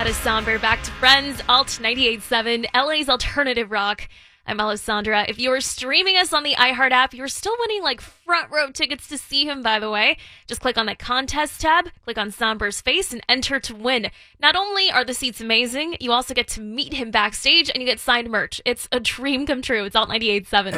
That is Somber. Back to Friends, Alt 98.7, LA's alternative rock. I'm Alessandra. If you are streaming us on the iHeart app, you're still winning like front row tickets to see him, by the way. Just click on the contest tab, click on Somber's face, and enter to win. Not only are the seats amazing, you also get to meet him backstage and you get signed merch. It's a dream come true. It's Alt 98.7.